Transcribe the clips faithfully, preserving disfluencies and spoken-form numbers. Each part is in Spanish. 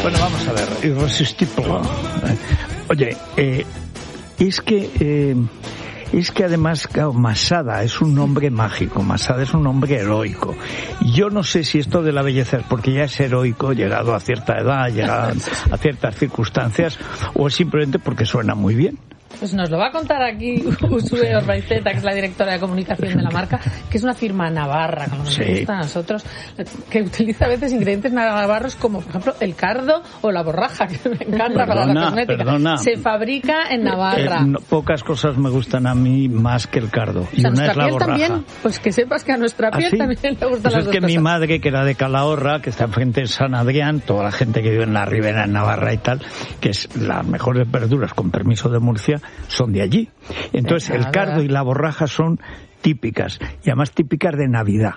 Bueno, vamos a ver, irresistible. Oye, eh, es que... Eh, Es que además, claro, Masada es un nombre mágico, Masada es un nombre heroico. Yo no sé si esto de la belleza es porque ya es heroico, llegado a cierta edad, llegado a ciertas circunstancias, o es simplemente porque suena muy bien. Pues nos lo va a contar aquí Uxue Orbaizeta, que es la directora de comunicación de la marca, que es una firma navarra, como nos sí. gusta a nosotros, que utiliza a veces ingredientes navarros como, por ejemplo, el cardo o la borraja, que me encanta perdona, para la cosmética. Perdona. Se fabrica en Navarra. Eh, no, pocas cosas me gustan a mí más que el cardo. O sea, y a una es la borraja. También, pues que sepas que a nuestra piel ¿Ah, sí? también le gustan pues las es dos que cosas. Mi madre, que era de Calahorra, que está enfrente de San Adrián, toda la gente que vive en la ribera en Navarra y tal, que es las mejores verduras, con permiso de Murcia, son de allí. Entonces el cardo y la borraja son típicas, y además típicas de Navidad.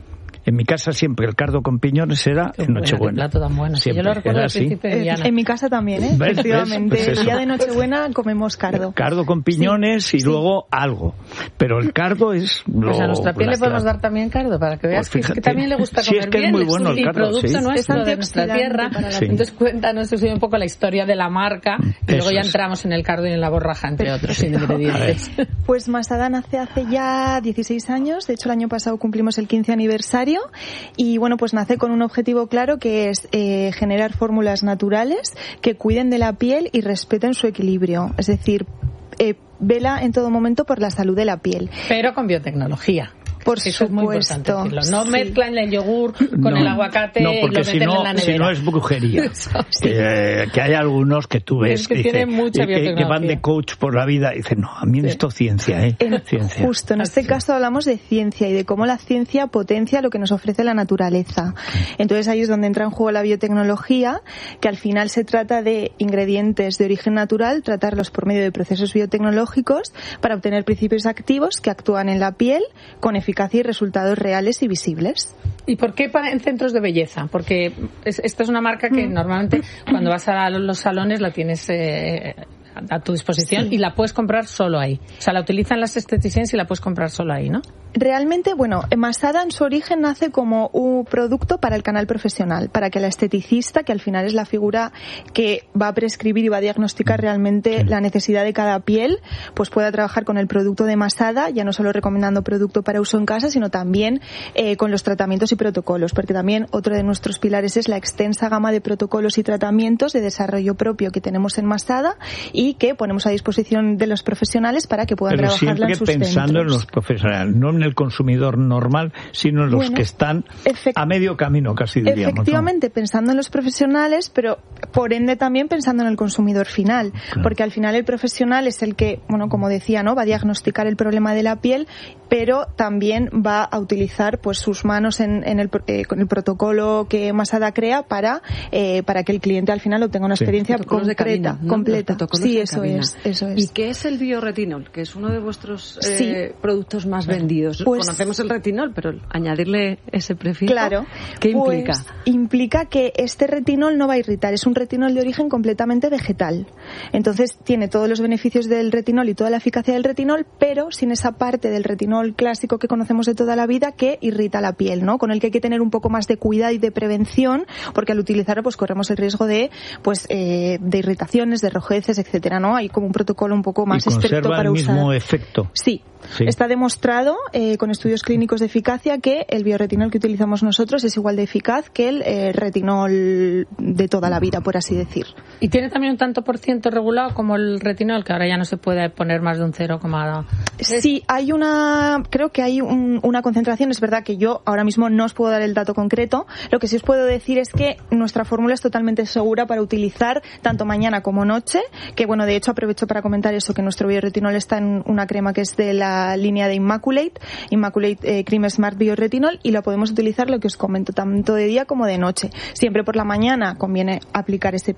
En mi casa siempre el cardo con piñones era en Nochebuena. Qué plato tan bueno. Sí, yo lo recuerdo al principio de Diana. En mi casa también, ¿eh? ¿Ves? Efectivamente. ¿Ves? Pues el día de Nochebuena comemos cardo. Cardo con piñones sí, y sí. luego algo. Pero el cardo es lo... Pues a nuestra piel le podemos dar también cardo, para que veas pues fíjate, que, que también le gusta comer sí, es que bien. Es muy bueno el, el cardo, producto sí. nuestro de nuestra tierra. Sí. Entonces cuéntanos un poco la historia de la marca y luego ya entramos en el cardo y en la borraja, entre otros ingredientes. Pues Masada nace hace ya dieciséis años. De hecho, el año pasado cumplimos el quince aniversario. Y bueno, pues nace con un objetivo claro, que es eh, generar fórmulas naturales que cuiden de la piel y respeten su equilibrio. Es decir, eh, vela en todo momento por la salud de la piel. Pero con biotecnología. Por Eso supuesto. Es muy importante decirlo. No sí. mezclan el yogur con no, el aguacate no, y lo meten si no, en la nevera. Si no es brujería. sí. que, que hay algunos que tú ves es que, que, dice, mucha que, que van de coach por la vida y dicen, no, a mí sí. esto es ciencia, ¿eh? En, ciencia. Justo, en este caso hablamos de ciencia y de cómo la ciencia potencia lo que nos ofrece la naturaleza. Entonces ahí es donde entra en juego la biotecnología, que al final se trata de ingredientes de origen natural, tratarlos por medio de procesos biotecnológicos para obtener principios activos que actúan en la piel con eficacia y resultados reales y visibles. ¿Y por qué en centros de belleza? Porque es, esta es una marca que normalmente cuando vas a los salones la tienes eh, a tu disposición sí. y la puedes comprar solo ahí. O sea, la utilizan las esteticienses y la puedes comprar solo ahí, ¿no? Realmente, bueno, Masada en su origen nace como un producto para el canal profesional, para que la esteticista, que al final es la figura que va a prescribir y va a diagnosticar realmente la necesidad de cada piel, pues pueda trabajar con el producto de Masada, ya no solo recomendando producto para uso en casa, sino también eh, con los tratamientos y protocolos, porque también otro de nuestros pilares es la extensa gama de protocolos y tratamientos de desarrollo propio que tenemos en Masada y que ponemos a disposición de los profesionales para que puedan Pero trabajarla en sus siempre pensando centros. En los profesionales, no en el consumidor normal, sino en los bueno, que están a medio camino, casi diríamos. Efectivamente, ¿no? Pensando en los profesionales, pero por ende también pensando en el consumidor final, claro. Porque al final el profesional es el que, bueno, como decía, ¿no? Va a diagnosticar el problema de la piel, pero también va a utilizar pues sus manos en, en el, eh, con el protocolo que Masada crea para eh, para que el cliente al final obtenga una sí. experiencia concreta, cabina, ¿no? completa. Sí, eso es, eso es. ¿Y qué es el bioretinol? Que es uno de vuestros eh, sí. productos más sí. vendidos. Pues, conocemos el retinol, pero añadirle ese prefijo, claro, ¿qué pues implica? Implica que este retinol no va a irritar, es un retinol de origen completamente vegetal. Entonces tiene todos los beneficios del retinol y toda la eficacia del retinol, pero sin esa parte del retinol clásico que conocemos de toda la vida que irrita la piel, ¿no? Con el que hay que tener un poco más de cuidado y de prevención, porque al utilizarlo pues corremos el riesgo de pues eh, de irritaciones, de rojeces, etcétera, ¿no? Hay como un protocolo un poco más y estricto para el usar. mismo efecto. Sí. Sí. Está demostrado eh, con estudios clínicos de eficacia que el bioretinol que utilizamos nosotros es igual de eficaz que el eh, retinol de toda la vida, por así decir. ¿Y tiene también un tanto por ciento regulado como el retinol, que ahora ya no se puede poner más de un cero coma tres? Sí, hay una, creo que hay un, una concentración, es verdad que yo ahora mismo no os puedo dar el dato concreto, lo que sí os puedo decir es que nuestra fórmula es totalmente segura para utilizar tanto mañana como noche, que bueno, de hecho aprovecho para comentar eso, que nuestro bioretinol está en una crema que es de la línea de Immaculate, Immaculate eh, Cream Smart Bioretinol, y lo podemos utilizar, lo que os comento, tanto de día como de noche. Siempre por la mañana conviene aplicar S P F para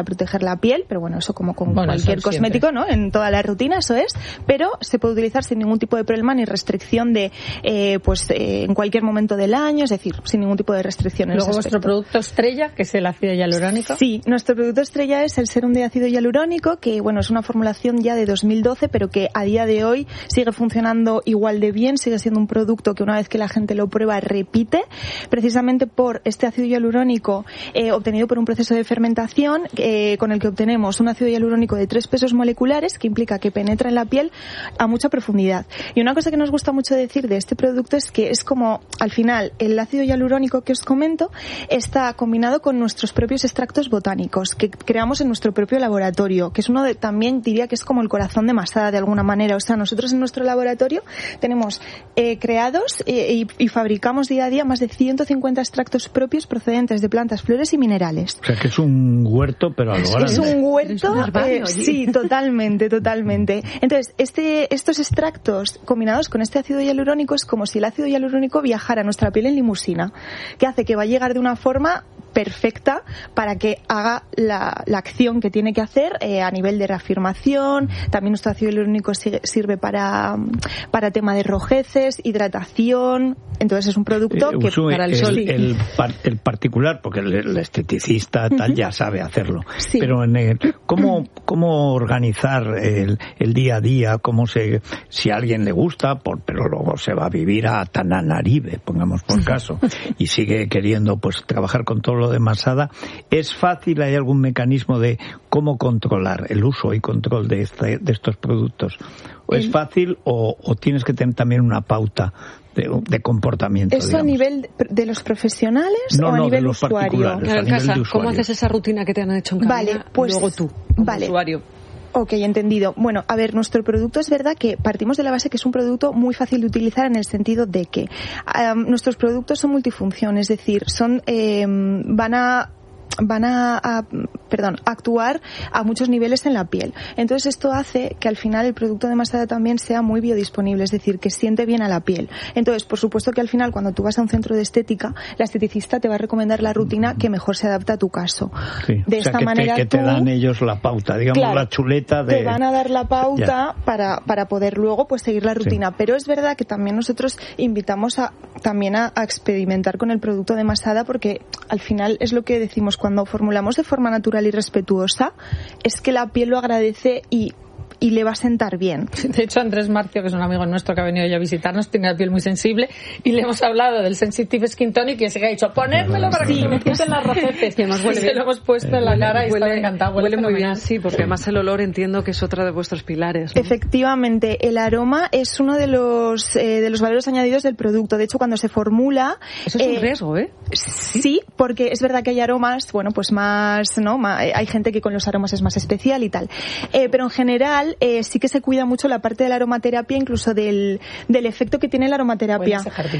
proteger la piel, pero bueno, eso como con bueno, cualquier cosmético, ¿no? En toda la rutina, eso es, pero se puede utilizar sin ningún tipo de problema ni restricción de, eh, pues, eh, en cualquier momento del año, es decir, sin ningún tipo de restricciones. Luego vuestro producto estrella, que es el ácido hialurónico. Sí, nuestro producto estrella es el serum de ácido hialurónico, que bueno, es una formulación ya de dos mil doce, pero que a día de hoy sigue funcionando igual de bien, sigue siendo un producto que una vez que la gente lo prueba repite, precisamente por este ácido hialurónico eh, obtenido por un proceso de fermentación eh, con el que obtenemos un ácido hialurónico de tres pesos moleculares, que implica que penetra en la piel a mucha profundidad. Y una cosa que nos gusta mucho decir de este producto es que es como, al final, el ácido hialurónico que os comento está combinado con nuestros propios extractos botánicos que creamos en nuestro propio laboratorio, que es uno de, también diría que es como el corazón de Masada de alguna manera. O sea, nosotros en nuestro laboratorio tenemos eh, creados eh, y, y fabricamos día a día más de ciento cincuenta extractos propios procedentes de plantas, flores y minerales. O sea, que es un huerto, pero a lo grande. Es un huerto, eh, sí, totalmente, totalmente. Entonces, este, estos extractos combinados con este ácido hialurónico es como si el ácido hialurónico viajara a nuestra piel en limusina, que hace que va a llegar de una forma perfecta para que haga la, la acción que tiene que hacer eh, a nivel de reafirmación. También nuestro ácido hialurónico sirve para, para tema de rojeces, hidratación. Entonces es un producto eh, que Usue, para el, el sol... El, par, el particular, porque el, el esteticista tal uh-huh. ya sabe hacerlo. Sí. Pero en el, ¿cómo, cómo organizar el, el día a día? ¿Cómo se, si a alguien le gusta, por, pero luego se va a vivir a Tananarive, pongamos por caso, y sigue queriendo pues trabajar con todo lo de Masada? ¿Es fácil? ¿Hay algún mecanismo de cómo controlar el uso y control de, este, de estos productos? ¿O es fácil o, o tienes que tener también una pauta de, de comportamiento? ¿Eso digamos? A nivel de los profesionales no, o a no, nivel de los usuario? A nivel casa, de ¿cómo haces esa rutina que te han hecho en cabina? Vale, pues, luego tú, como vale. usuario? Ok, entendido. Bueno, a ver, nuestro producto es verdad que partimos de la base que es un producto muy fácil de utilizar en el sentido de que um, nuestros productos son multifunción, es decir, son eh, van a van a, a perdón, actuar a muchos niveles en la piel. Entonces esto hace que al final el producto de Masada también sea muy biodisponible, es decir, que siente bien a la piel. Entonces, por supuesto que al final cuando tú vas a un centro de estética, la esteticista te va a recomendar la rutina que mejor se adapta a tu caso. Sí. De o sea, esta que manera te, que tú, te dan ellos la pauta, digamos, claro, la chuleta de... te van a dar la pauta para, para poder luego pues seguir la rutina. Sí. Pero es verdad que también nosotros invitamos a también a, a experimentar con el producto de Masada, porque al final es lo que decimos cuando formulamos de forma natural y respetuosa, es que la piel lo agradece y y le va a sentar bien. De hecho, Andrés Marcio, que es un amigo nuestro que ha venido ya a visitarnos, tiene la piel muy sensible y le hemos hablado del Sensitive Skin Tonic y se ha dicho, ponérmelo para que sí. se me quiten las rojeces. Y además huele bien. Se lo hemos puesto eh, en la huele, cara y huele, está encantado. Huele, huele muy bien, sí, porque sí. además el olor entiendo que es otro de vuestros pilares, ¿no? Efectivamente, el aroma es uno de los eh, de los valores añadidos del producto. De hecho, cuando se formula... Eso es eh, un riesgo, ¿eh? Sí, porque es verdad que hay aromas, bueno, pues más, ¿no? Hay gente que con los aromas es más especial y tal. Eh, pero en general Eh, sí que se cuida mucho la parte de la aromaterapia, incluso del, del efecto que tiene la aromaterapia.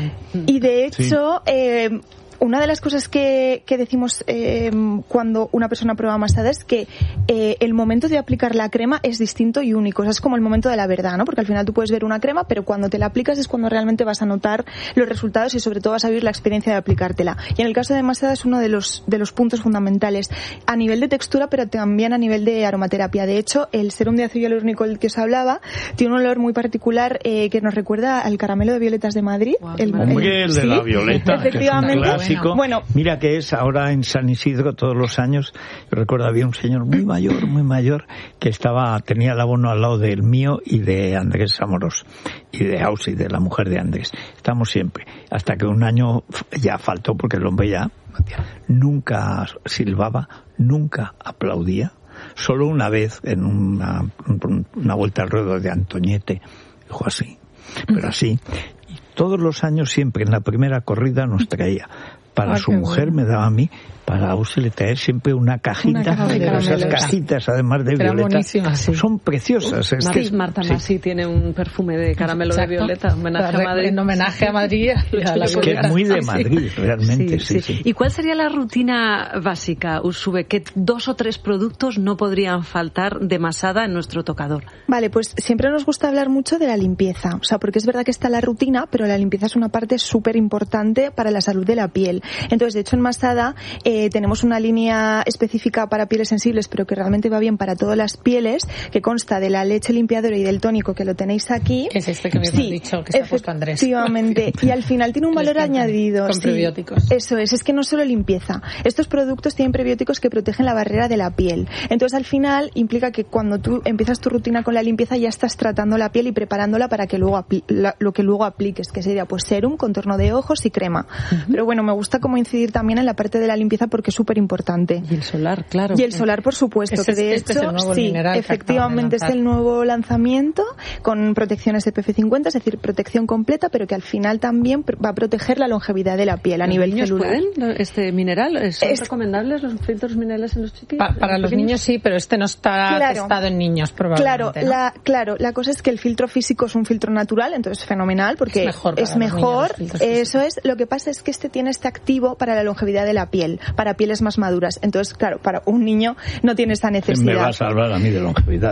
Y de hecho, sí. eh, una de las cosas que, que decimos eh, cuando una persona prueba Masada es que eh, el momento de aplicar la crema es distinto y único. O sea, es como el momento de la verdad, ¿no? Porque al final tú puedes ver una crema, pero cuando te la aplicas es cuando realmente vas a notar los resultados y sobre todo vas a vivir la experiencia de aplicártela. Y en el caso de Masada es uno de los, de los puntos fundamentales a nivel de textura, pero también a nivel de aromaterapia. De hecho, el serum de ácido hialurónico del que os hablaba tiene un olor muy particular eh, que nos recuerda al caramelo de violetas de Madrid. Wow, el, el, el de ¿sí? la violeta. Efectivamente. Bueno, mira que es ahora en San Isidro todos los años. Yo recuerdo había un señor muy mayor, muy mayor, que estaba, tenía el abono al lado del mío y de Andrés Amorós y de Ausi, de la mujer de Andrés. Estamos siempre, hasta que un año ya faltó porque el hombre ya nunca silbaba, nunca aplaudía. Solo una vez en una, una vuelta al ruedo de Antoñete dijo así, pero así. Y todos los años siempre en la primera corrida nos traía. Para ah, su mujer bueno. me daba a mí, para Ausi le traer siempre una cajita, una caja de pero esas cajitas además de violeta sí. son preciosas. Es Madrid, que, Marta sí. Masi tiene un perfume de caramelo Exacto. de violeta, homenaje a Madrid. En homenaje a Madrid. A la es que es muy de Madrid, sí. realmente. Sí, sí, sí. Sí. ¿Y cuál sería la rutina básica, Ursube? ¿Qué dos o tres productos no podrían faltar de Masada en nuestro tocador? Vale, pues siempre nos gusta hablar mucho de la limpieza, o sea, porque es verdad que está la rutina, pero la limpieza es una parte súper importante para la salud de la piel. Entonces, de hecho, en Masada eh, tenemos una línea específica para pieles sensibles, pero que realmente va bien para todas las pieles, que consta de la leche limpiadora y del tónico, que lo tenéis aquí. Que es este que me sí, has dicho, que se ha puesto Andrés. Efectivamente. Y al final tiene un valor añadido. Con sí, prebióticos. Eso es, es que no solo limpieza. Estos productos tienen prebióticos que protegen la barrera de la piel. Entonces, al final, implica que cuando tú empiezas tu rutina con la limpieza, ya estás tratando la piel y preparándola para que luego apli- la, lo que luego apliques, que sería pues serum, contorno de ojos y crema. Uh-huh. Pero bueno, me gusta como incidir también en la parte de la limpieza porque es súper importante. Y el solar, claro. Y el solar, por supuesto. Este, que de este hecho, es el nuevo sí, mineral efectivamente es el nuevo lanzamiento con protección S P F cincuenta, es decir, protección completa, pero que al final también va a proteger la longevidad de la piel a nivel celular. ¿Pueden este mineral? ¿Son es... recomendables los filtros minerales en los chiquis? Pa- para los niños sí, pero este no está claro, testado en niños probablemente. Claro, ¿no? la, claro, la cosa es que el filtro físico es un filtro natural, entonces es fenomenal porque es mejor. Es mejor eso es. Lo que pasa es que este tiene este activo para la longevidad de la piel, para pieles más maduras. Entonces, claro, para un niño no tiene esa necesidad. Me va a salvar a mí de longevidad.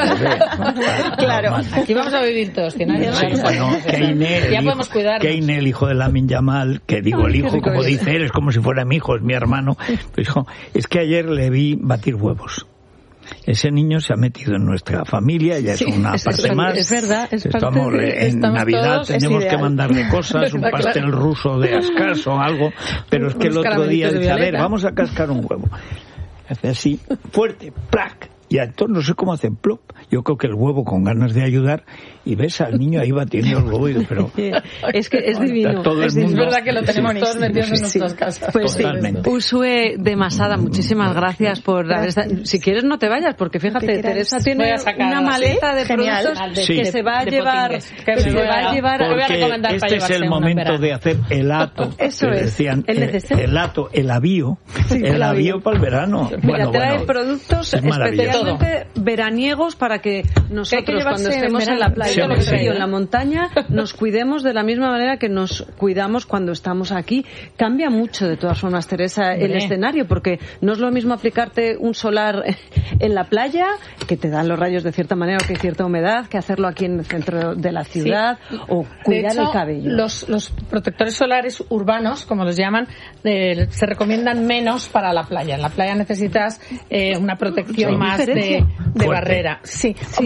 Claro. Aquí vamos a vivir todos cien años. Sí, bueno, Keine, ya podemos cuidarnos. Keine, el hijo de Lamin Yamal, que digo Ay, el hijo, como es. dice él, es como si fuera mi hijo, es mi hermano. Pues hijo, es que ayer le vi batir huevos. Ese niño se ha metido en nuestra familia, ya es sí, una es, parte es, más. Es verdad, es estamos parte de, en estamos Navidad todos, tenemos que mandarle cosas, un pastel claro. ruso de Ascas o algo, pero es que el otro día dice, a ver, vamos a cascar un huevo. Hace así, fuerte, plac. Y entonces no sé cómo hace plop. Yo creo que el huevo con ganas de ayudar y ves al niño ahí batiendo el huevo y digo, pero es que es divino. Todo el es, mundo, es verdad que lo tenemos sí, todos metidos sí, en nuestras sí. casas. Pues totalmente. Sí. Usue de Masada, muchísimas gracias por gracias. haber estado. Si quieres no te vayas, porque fíjate, Teresa tiene una maleta de Genial. productos sí. que se va a de llevar, que que se va a llevar. Voy a recomendar este para es el llevarse momento de hacer el hato. Eso es. Decían, el el, el hato, el avío, sí, el avío para el verano. Mira, bueno, trae bueno, productos especialmente veraniegos para que nosotros cuando estemos en, en la playa o sí. en la montaña nos cuidemos de la misma manera que nos cuidamos cuando estamos aquí. Cambia mucho de todas formas, Teresa, el Hombre. escenario, porque no es lo mismo aplicarte un solar en la playa, que te dan los rayos de cierta manera o que hay cierta humedad, que hacerlo aquí en el centro de la ciudad sí. o cuidar de hecho, el cabello. Los, los protectores solares urbanos, como los llaman, eh, se recomiendan menos para la playa. En la playa necesitas eh, una protección sí. más de, de barrera. Sí. sí.